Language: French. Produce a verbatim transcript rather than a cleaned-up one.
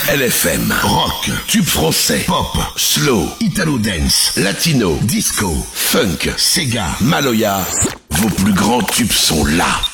L F M, rock, tube français, pop, slow, italo dance, latino, disco, funk, Sega, Maloya. Vos plus grands tubes sont là.